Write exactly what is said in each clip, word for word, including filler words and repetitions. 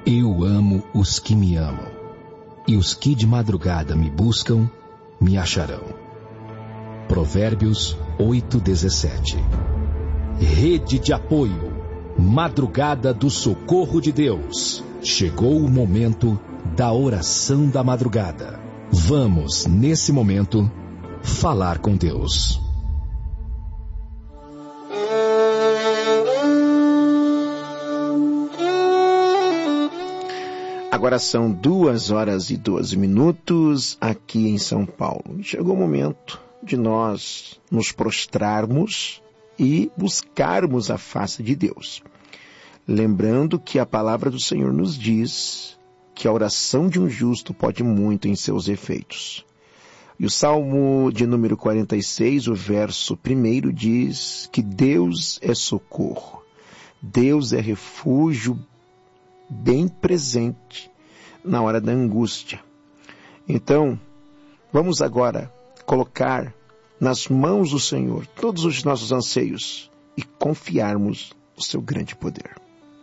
Eu amo os que me amam, e os que de madrugada me buscam, me acharão. Provérbios oito, dezessete. Rede de apoio, Madrugada do Socorro de Deus. Chegou o momento da oração da madrugada. Vamos, nesse momento, falar com Deus. Agora são duas horas e doze minutos aqui em São Paulo. Chegou o momento de nós nos prostrarmos e buscarmos a face de Deus. Lembrando que a palavra do Senhor nos diz que a oração de um justo pode muito em seus efeitos. E o Salmo de número quarenta e seis, o verso primeiro diz que Deus é socorro. Deus é refúgio bem presente na hora da angústia. Então, vamos agora colocar nas mãos do Senhor todos os nossos anseios e confiarmos no seu grande poder.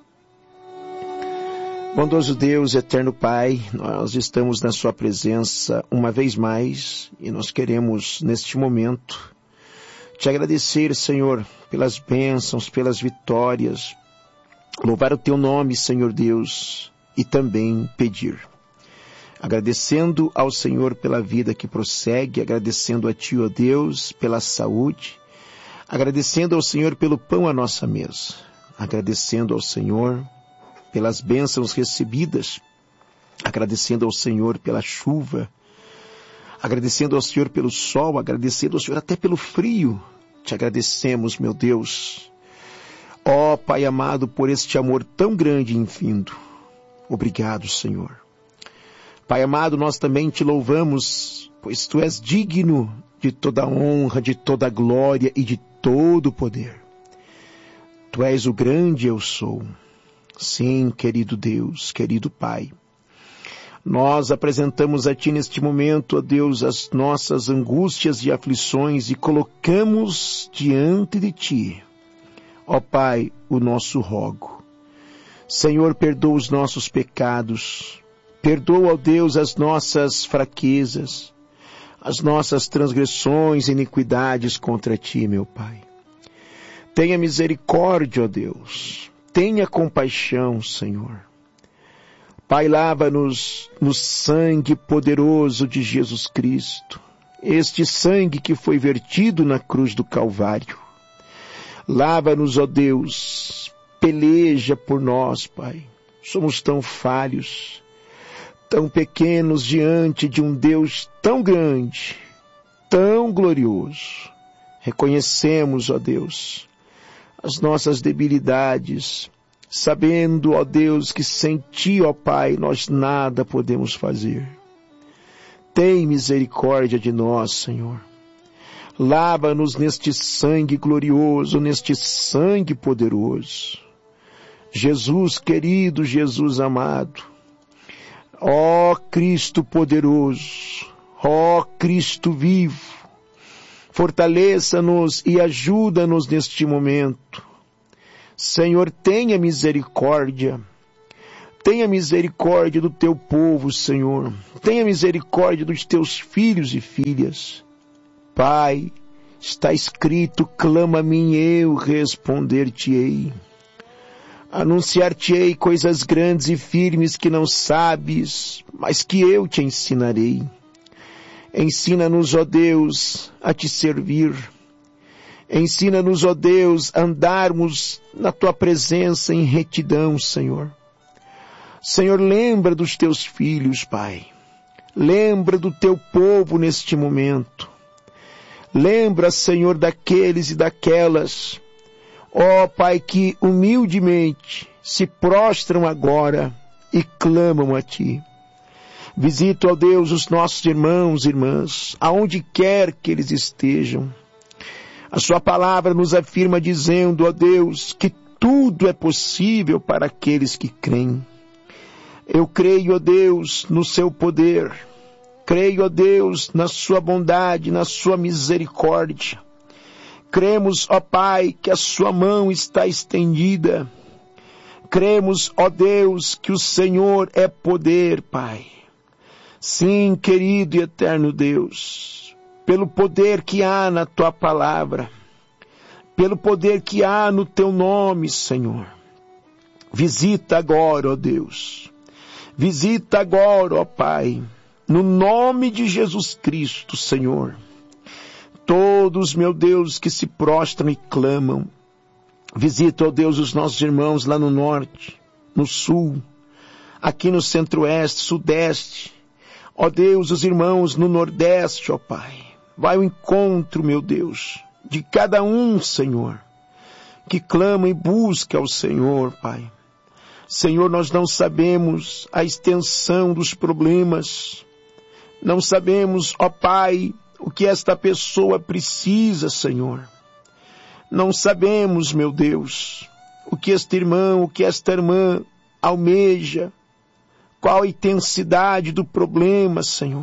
Bondoso Deus, eterno Pai, nós estamos na sua presença uma vez mais e nós queremos, neste momento, te agradecer, Senhor, pelas bênçãos, pelas vitórias, louvar o teu nome, Senhor Deus, e também pedir. Agradecendo ao Senhor pela vida que prossegue, agradecendo a Ti, ó Deus, pela saúde, agradecendo ao Senhor pelo pão à nossa mesa, agradecendo ao Senhor pelas bênçãos recebidas, agradecendo ao Senhor pela chuva, agradecendo ao Senhor pelo sol, agradecendo ao Senhor até pelo frio. Te agradecemos, meu Deus. Ó Pai amado, por este amor tão grande e infindo. Obrigado, Senhor. Pai amado, nós também te louvamos, pois Tu és digno de toda honra, de toda glória e de todo poder. Tu és o grande eu sou. Sim, querido Deus, querido Pai. Nós apresentamos a Ti neste momento, ó Deus, as nossas angústias e aflições e colocamos diante de Ti, ó Pai, o nosso rogo. Senhor, perdoa os nossos pecados, perdoa, ó Deus, as nossas fraquezas, as nossas transgressões e iniquidades contra Ti, meu Pai. Tenha misericórdia, ó Deus. Tenha compaixão, Senhor. Pai, lava-nos no sangue poderoso de Jesus Cristo, este sangue que foi vertido na cruz do Calvário. Lava-nos, ó Deus, peleja por nós, Pai. Somos tão falhos, tão pequenos diante de um Deus tão grande, tão glorioso. Reconhecemos, ó Deus, as nossas debilidades, sabendo, ó Deus, que sem Ti, ó Pai, nós nada podemos fazer. Tem misericórdia de nós, Senhor. Lava-nos neste sangue glorioso, neste sangue poderoso. Jesus querido, Jesus amado, ó Cristo poderoso, ó Cristo vivo, fortaleça-nos e ajuda-nos neste momento. Senhor, tenha misericórdia. Tenha misericórdia do Teu povo, Senhor. Tenha misericórdia dos Teus filhos e filhas. Pai, está escrito, clama a mim, eu responder-te-ei. Anunciar-te-ei coisas grandes e firmes que não sabes, mas que eu te ensinarei. Ensina-nos, ó Deus, a Te servir. Ensina-nos, ó Deus, a andarmos na Tua presença em retidão, Senhor. Senhor, lembra dos Teus filhos, Pai. Lembra do Teu povo neste momento. Lembra, Senhor, daqueles e daquelas, ó Pai, que humildemente se prostram agora e clamam a Ti. Visita, ó Deus, os nossos irmãos e irmãs, aonde quer que eles estejam. A Sua palavra nos afirma dizendo, ó Deus, que tudo é possível para aqueles que creem. Eu creio, ó Deus, no Seu poder. Creio, ó Deus, na Sua bondade, na Sua misericórdia. Cremos, ó Pai, que a Sua mão está estendida. Cremos, ó Deus, que o Senhor é poder, Pai. Sim, querido e eterno Deus, pelo poder que há na Tua palavra, pelo poder que há no Teu nome, Senhor. Visita agora, ó Deus. Visita agora, ó Pai, no nome de Jesus Cristo, Senhor. Todos, meu Deus, que se prostram e clamam. Visita, ó Deus, os nossos irmãos lá no norte, no sul, aqui no centro-oeste, sudeste. Ó Deus, os irmãos no nordeste, ó Pai. Vai ao encontro, meu Deus, de cada um, Senhor, que clama e busca ao Senhor, Pai. Senhor, nós não sabemos a extensão dos problemas. Não sabemos, ó Pai, o que esta pessoa precisa, Senhor. Não sabemos, meu Deus, o que este irmão, o que esta irmã almeja, qual a intensidade do problema, Senhor.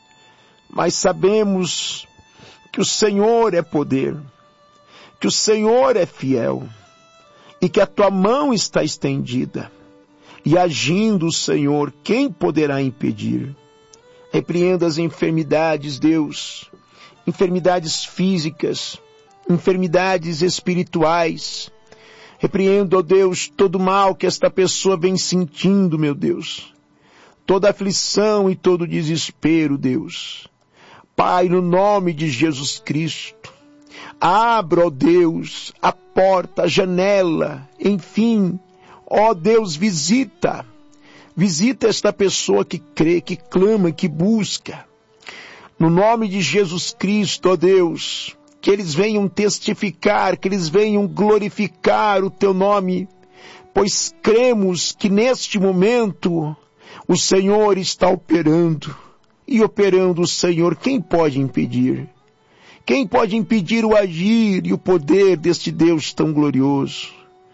Mas sabemos que o Senhor é poder, que o Senhor é fiel e que a Tua mão está estendida. E agindo o Senhor, quem poderá impedir? Repreenda as enfermidades, Deus, enfermidades físicas, enfermidades espirituais. Repreendo, ó Deus, todo mal que esta pessoa vem sentindo, meu Deus. Toda aflição e todo desespero, Deus. Pai, no nome de Jesus Cristo, abra, ó Deus, a porta, a janela, enfim, ó Deus, visita, visita esta pessoa que crê, que clama, que busca. No nome de Jesus Cristo, ó Deus, que eles venham testificar, que eles venham glorificar o Teu nome, pois cremos que neste momento o Senhor está operando, e operando o Senhor, quem pode impedir? Quem pode impedir o agir e o poder deste Deus tão glorioso?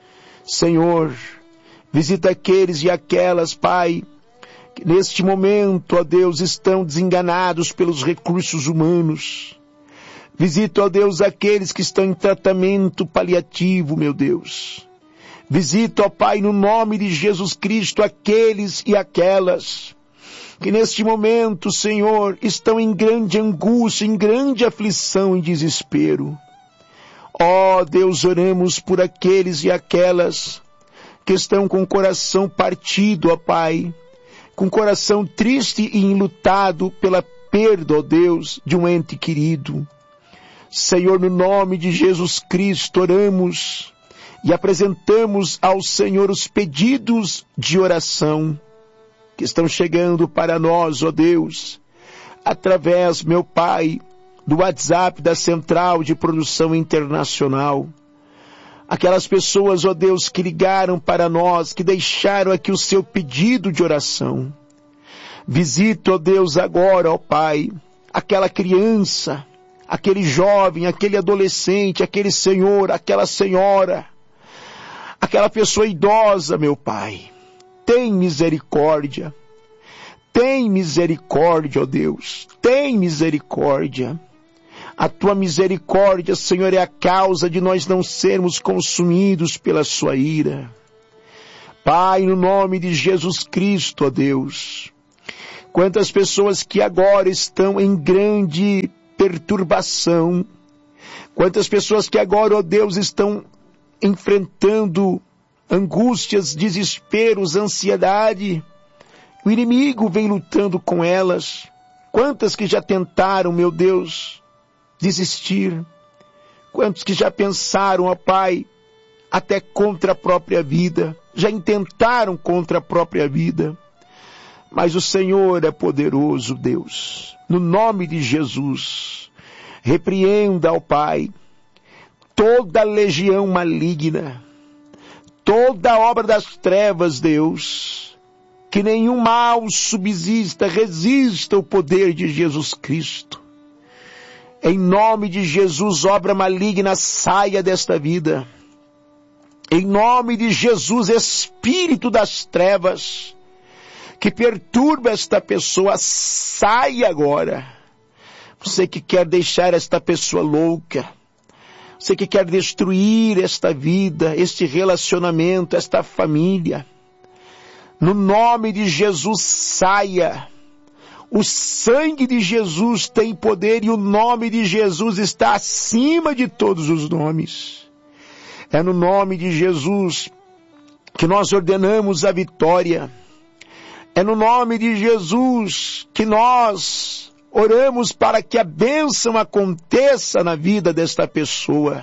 Senhor, visita aqueles e aquelas, Pai, que neste momento, ó Deus, estão desenganados pelos recursos humanos. Visita, ó Deus, aqueles que estão em tratamento paliativo, meu Deus. Visita, ó Pai, no nome de Jesus Cristo, aqueles e aquelas que neste momento, Senhor, estão em grande angústia, em grande aflição e desespero. Ó Deus, oramos por aqueles e aquelas que estão com o coração partido, ó Pai, com o coração triste e enlutado pela perda, ó Deus, de um ente querido. Senhor, no nome de Jesus Cristo, oramos e apresentamos ao Senhor os pedidos de oração que estão chegando para nós, ó Deus, através, meu Pai, do WhatsApp da Central de Produção Internacional. Aquelas pessoas, ó Deus, que ligaram para nós, que deixaram aqui o seu pedido de oração. Visita, ó Deus, agora, ó Pai, aquela criança, aquele jovem, aquele adolescente, aquele senhor, aquela senhora, aquela pessoa idosa, meu Pai. Tem misericórdia, tem misericórdia, ó Deus, tem misericórdia. A Tua misericórdia, Senhor, é a causa de nós não sermos consumidos pela Sua ira. Pai, no nome de Jesus Cristo, ó Deus, quantas pessoas que agora estão em grande perturbação, quantas pessoas que agora, ó Deus, estão enfrentando angústias, desesperos, ansiedade. O inimigo vem lutando com elas. Quantas que já tentaram, meu Deus, desistir. Quantos que já pensaram, ó Pai, até contra a própria vida. Já intentaram contra a própria vida. Mas o Senhor é poderoso, Deus. No nome de Jesus, repreenda, ó Pai, toda legião maligna, toda obra das trevas, Deus, que nenhum mal subsista, resista ao poder de Jesus Cristo. Em nome de Jesus, obra maligna, saia desta vida. Em nome de Jesus, espírito das trevas, que perturba esta pessoa, saia agora. Você que quer deixar esta pessoa louca, Você que quer destruir esta vida, este relacionamento, esta família. No nome de Jesus, saia. O sangue de Jesus tem poder e o nome de Jesus está acima de todos os nomes. É no nome de Jesus que nós ordenamos a vitória. É no nome de Jesus que nós oramos para que a bênção aconteça na vida desta pessoa.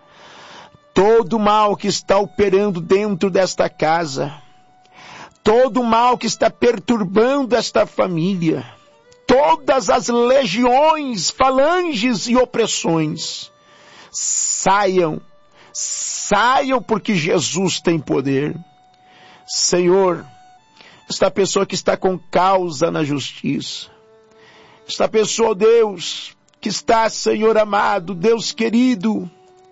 Todo mal que está operando dentro desta casa, todo mal que está perturbando esta família, todas as legiões, falanges e opressões, saiam, saiam porque Jesus tem poder. Senhor, esta pessoa que está com causa na justiça, esta pessoa, Deus, que está, Senhor amado, Deus querido,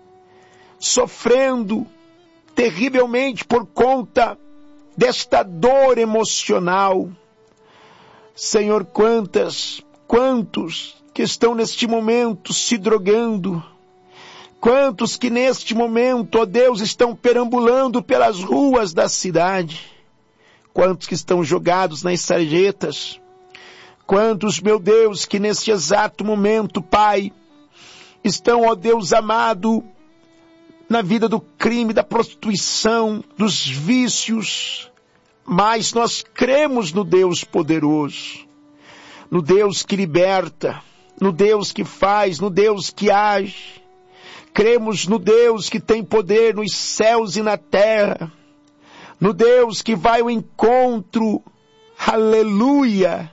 sofrendo terrivelmente por conta desta dor emocional. Senhor, quantas, quantos que estão neste momento se drogando, quantos que neste momento, ó Deus, estão perambulando pelas ruas da cidade, quantos que estão jogados nas sarjetas, quantos, meu Deus, que neste exato momento, Pai, estão, ó Deus amado, na vida do crime, da prostituição, dos vícios, mas nós cremos no Deus poderoso, no Deus que liberta, no Deus que faz, no Deus que age. Cremos no Deus que tem poder nos céus e na terra, no Deus que vai ao encontro, aleluia,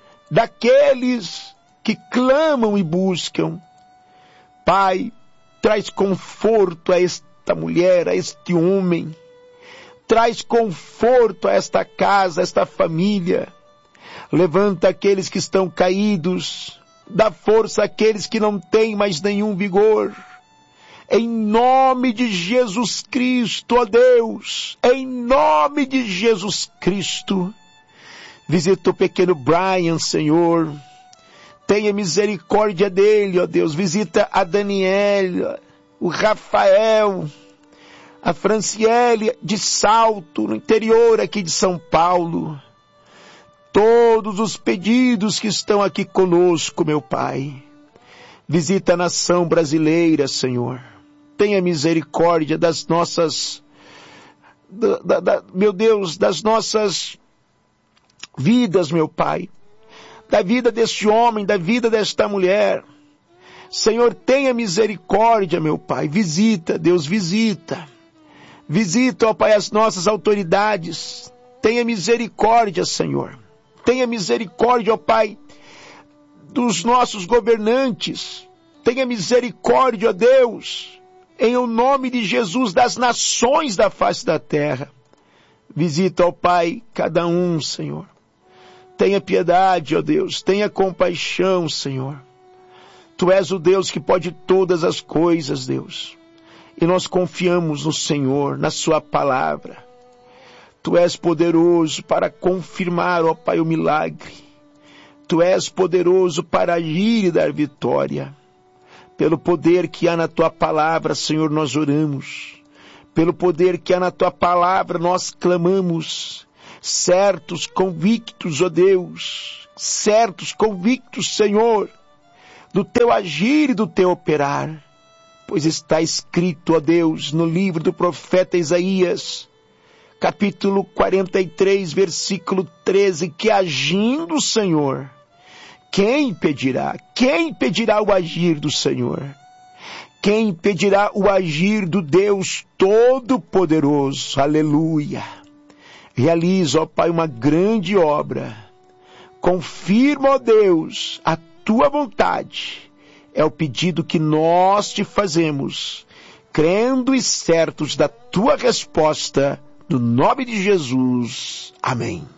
daqueles que clamam e buscam. Pai, traz conforto a esta mulher, a este homem. Traz conforto a esta casa, a esta família. Levanta aqueles que estão caídos. Dá força àqueles que não têm mais nenhum vigor. Em nome de Jesus Cristo, ó Deus. Em nome de Jesus Cristo. Visita o pequeno Brian, Senhor. Tenha misericórdia dele, ó Deus. Visita a Daniela, o Rafael, a Franciele de Salto, no interior aqui de São Paulo. Todos os pedidos que estão aqui conosco, meu Pai. Visita a nação brasileira, Senhor. Tenha misericórdia das nossas, da, da, da, meu Deus, das nossas vidas, meu Pai. Da vida deste homem, da vida desta mulher. Senhor, tenha misericórdia, meu Pai. Visita, Deus, visita. Visita, ó Pai, as nossas autoridades. Tenha misericórdia, Senhor. Tenha misericórdia, ó Pai, dos nossos governantes. Tenha misericórdia, ó Deus, em o nome de Jesus, das nações da face da terra. Visita, ó Pai, cada um, Senhor. Tenha piedade, ó Deus, tenha compaixão, Senhor. Tu és o Deus que pode todas as coisas, Deus. E nós confiamos no Senhor, na sua palavra. Tu és poderoso para confirmar, ó Pai, o milagre. Tu és poderoso para agir e dar vitória. Pelo poder que há na tua palavra, Senhor, nós oramos. Pelo poder que há na tua palavra, nós clamamos. Certos, convictos, ó Deus, certos, convictos, Senhor, do teu agir e do teu operar, pois está escrito, ó Deus, no livro do profeta Isaías, capítulo quarenta e três, versículo treze, que agindo o Senhor, quem impedirá? Quem impedirá o agir do Senhor? Quem impedirá o agir do Deus Todo-Poderoso? Aleluia! Realiza, ó Pai, uma grande obra. Confirma, ó Deus, a tua vontade. É o pedido que nós te fazemos, crendo e certos da tua resposta, no nome de Jesus. Amém.